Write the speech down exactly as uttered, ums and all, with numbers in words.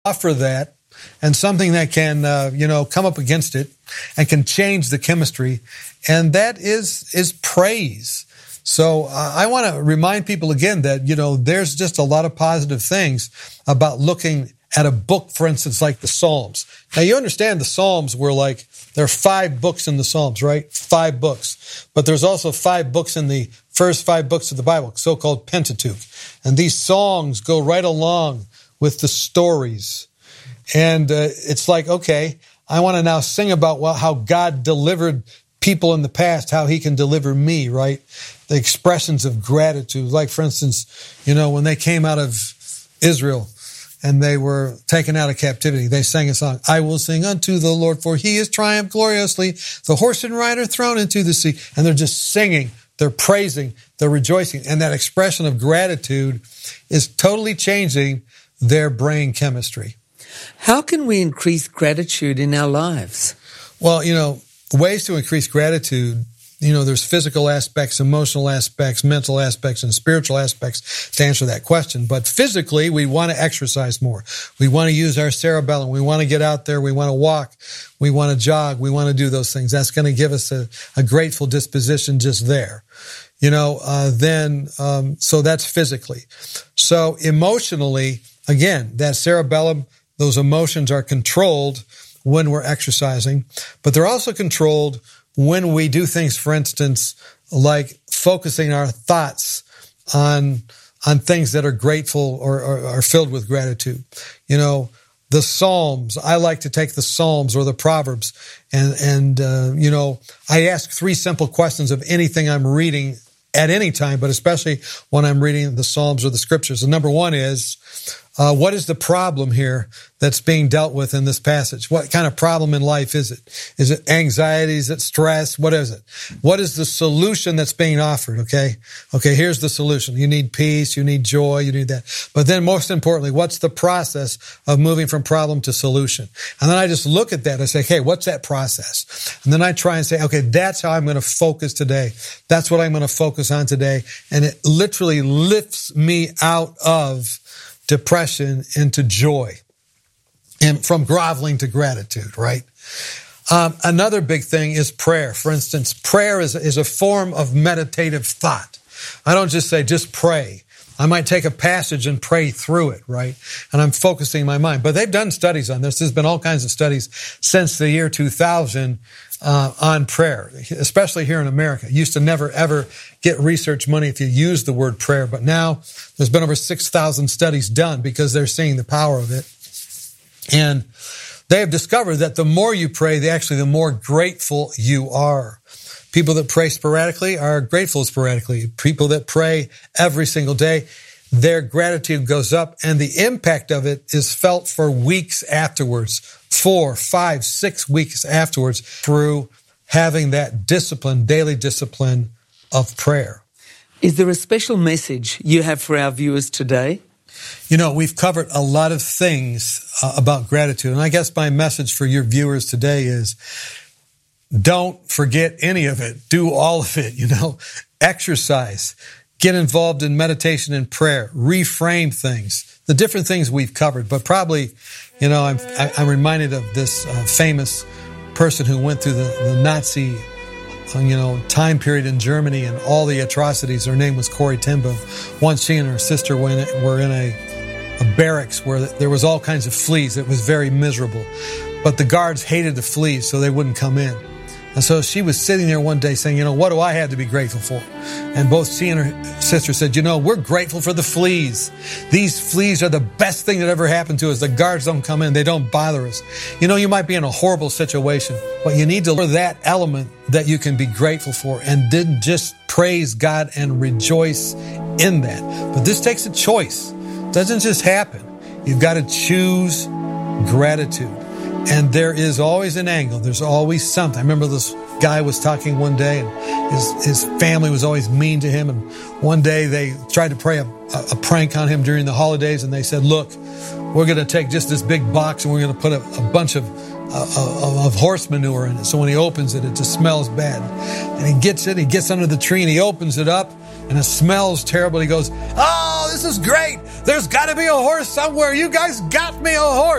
offer that, and something that can, uh, you know, come up against it and can change the chemistry, and that is is praise. So uh, I want to remind people again that, you know, there's just a lot of positive things about looking at a book, for instance, like the Psalms. Now, you understand the Psalms were like, there are five books in the Psalms, right? Five books. But there's also five books in the first five books of the Bible, so-called Pentateuch. And these songs go right along with the stories. And uh, it's like, okay, I want to now sing about well, how God delivered people in the past, how he can deliver me, right? The expressions of gratitude. Like, for instance, you know, when they came out of Israel and they were taken out of captivity, they sang a song, I will sing unto the Lord, for he has triumphed gloriously, the horse and rider thrown into the sea. And they're just singing, they're praising, they're rejoicing. And that expression of gratitude is totally changing their brain chemistry. How can we increase gratitude in our lives? Well, you know, ways to increase gratitude, you know, there's physical aspects, emotional aspects, mental aspects, and spiritual aspects to answer that question. But physically, we want to exercise more. We want to use our cerebellum. We want to get out there. We want to walk. We want to jog. We want to do those things. That's going to give us a, a grateful disposition just there. You know, uh, then, um, so that's physically. So emotionally, again, that cerebellum, those emotions are controlled when we're exercising, but they're also controlled when we do things, for instance, like focusing our thoughts on on things that are grateful or, or are filled with gratitude. You know, the Psalms, I like to take the Psalms or the Proverbs, and, and uh, you know, I ask three simple questions of anything I'm reading at any time, but especially when I'm reading the Psalms or the Scriptures. And number one is, Uh, what is the problem here that's being dealt with in this passage? What kind of problem in life is it? Is it anxiety? Is it stress? What is it? What is the solution that's being offered? Okay. Okay. Here's the solution. You need peace. You need joy. You need that. But then most importantly, what's the process of moving from problem to solution? And then I just look at that. I say, hey, what's that process? And then I try and say, okay, that's how I'm going to focus today. That's what I'm going to focus on today. And it literally lifts me out of depression into joy, and from groveling to gratitude, right? Um, another big thing is prayer. For instance, prayer is, is a form of meditative thought. I don't just say, just pray. I might take a passage and pray through it, right? And I'm focusing my mind. But they've done studies on this. There's been all kinds of studies since the year two thousand uh, on prayer, especially here in America. It used to never, ever get research money if you use the word prayer. But now there's been over six thousand studies done because they're seeing the power of it. And they have discovered that the more you pray, the actually the more grateful you are. People that pray sporadically are grateful sporadically. People that pray every single day, their gratitude goes up, and the impact of it is felt for weeks afterwards, four, five, six weeks afterwards, through having that discipline, daily discipline of prayer. Is there a special message you have for our viewers today? You know, we've covered a lot of things uh, about gratitude, and I guess my message for your viewers today is, don't forget any of it. Do all of it, you know. Exercise. Get involved in meditation and prayer. Reframe things. The different things we've covered. But probably, you know, I'm, I'm reminded of this uh, famous person who went through the, the Nazi, uh, you know, time period in Germany and all the atrocities. Her name was Corrie ten Boom. Once she and her sister were in, were in a, a barracks where there was all kinds of fleas. It was very miserable. But the guards hated the fleas, so they wouldn't come in. And so she was sitting there one day saying, you know, what do I have to be grateful for? And both she and her sister said, you know, we're grateful for the fleas. These fleas are the best thing that ever happened to us. The guards don't come in. They don't bother us. You know, you might be in a horrible situation, but you need to learn that element that you can be grateful for, and didn't just praise God and rejoice in that. But this takes a choice. It doesn't just happen. You've got to choose gratitude. And there is always an angle. There's always something. I remember this guy was talking one day, and his, his family was always mean to him. And one day they tried to play a, a, a prank on him during the holidays, and they said, look, we're going to take just this big box and we're going to put a, a bunch of, uh, of horse manure in it. So when he opens it, it just smells bad. And he gets it, he gets under the tree and he opens it up, and it smells terrible. He goes, oh, this is great. There's got to be a horse somewhere. You guys got me a horse.